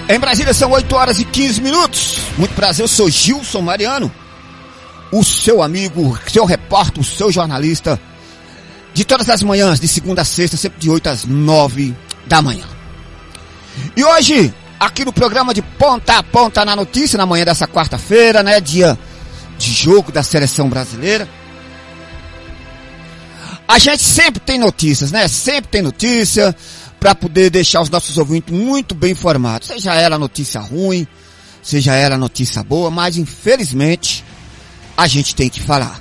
Em Brasília são 8 horas e 15 minutos. Muito prazer, eu sou Gilson Mariano, o seu amigo, seu repórter, o seu jornalista, de todas as manhãs, de segunda a sexta, sempre de 8 às 9 da manhã. E hoje, aqui no programa de ponta a ponta na notícia, na manhã dessa quarta-feira, né, dia de jogo da seleção brasileira, a gente sempre tem notícias, né, sempre tem notícia, para poder deixar os nossos ouvintes muito bem informados. Seja ela notícia ruim, seja ela notícia boa, mas infelizmente a gente tem que falar.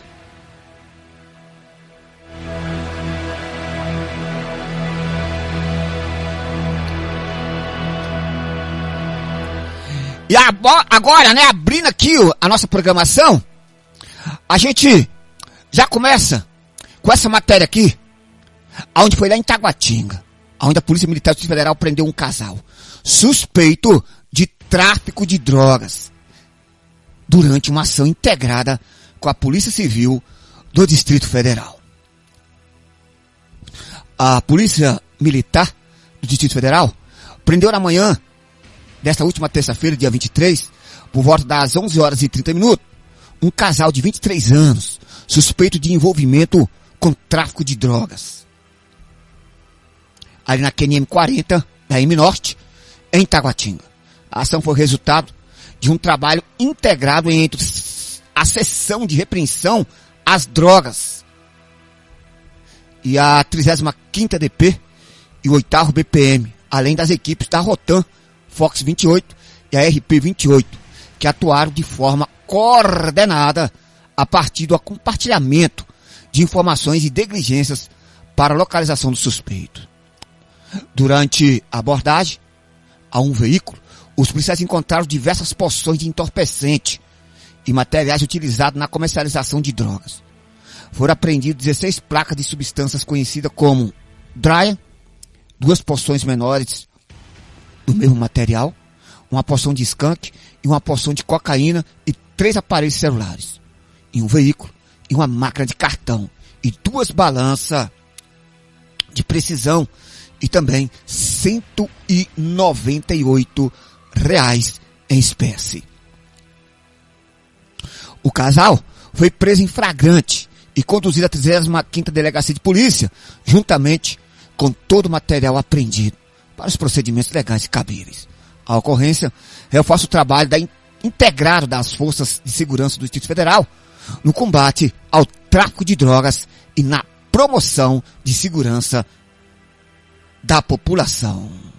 E agora, né, abrindo aqui a nossa programação, a gente já começa com essa matéria aqui, onde foi lá em Taguatinga, onde a Polícia Militar do Distrito Federal prendeu um casal suspeito de tráfico de drogas durante uma ação integrada com a Polícia Civil do Distrito Federal. A Polícia Militar do Distrito Federal prendeu na manhã desta última terça-feira, dia 23, por volta das 11 horas e 30 minutos, um casal de 23 anos suspeito de envolvimento com tráfico de drogas, ali na QNM 40, da M Norte, em Taguatinga. A ação foi resultado de um trabalho integrado entre a Seção de Repreensão às Drogas e a 35ª DP e o 8º BPM, além das equipes da Rotan, Fox 28 e a RP 28, que atuaram de forma coordenada a partir do compartilhamento de informações e diligências para a localização do suspeito. Durante a abordagem a um veículo, os policiais encontraram diversas porções de entorpecente e materiais utilizados na comercialização de drogas. Foram apreendidos 16 placas de substâncias conhecidas como Dryan, 2 porções menores do mesmo material, uma porção de skunk e uma porção de cocaína e 3 aparelhos celulares, em um veículo e uma máquina de cartão e 2 balanças de precisão e também R$198 em espécie. O casal foi preso em flagrante e conduzido à 35ª Delegacia de Polícia, juntamente com todo o material apreendido para os procedimentos legais e cabíveis. A ocorrência reforça o trabalho integrado das Forças de Segurança do Distrito Federal no combate ao tráfico de drogas e na promoção de segurança da população.